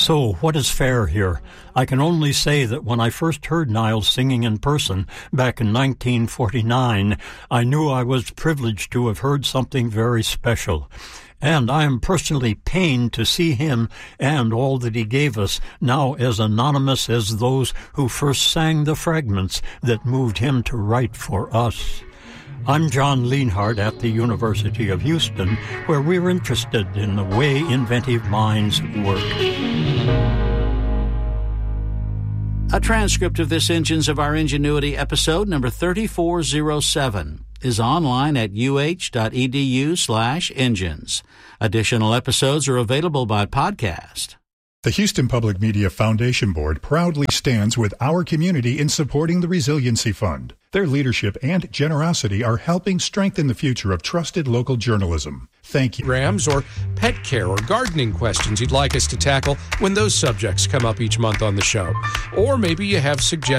So, what is fair here? I can only say that when I first heard Niles singing in person back in 1949, I knew I was privileged to have heard something very special. And I am personally pained to see him and all that he gave us now as anonymous as those who first sang the fragments that moved him to write for us. I'm John Lienhardt at the University of Houston, where we're interested in the way inventive minds work. A transcript of this Engines of Our Ingenuity episode number 3407 is online at uh.edu/engines. Additional episodes are available by podcast. The Houston Public Media Foundation Board proudly stands with our community in supporting the Resiliency Fund. Their leadership and generosity are helping strengthen the future of trusted local journalism. Thank you. Programs or pet care or gardening questions you'd like us to tackle when those subjects come up each month on the show. Or maybe you have suggestions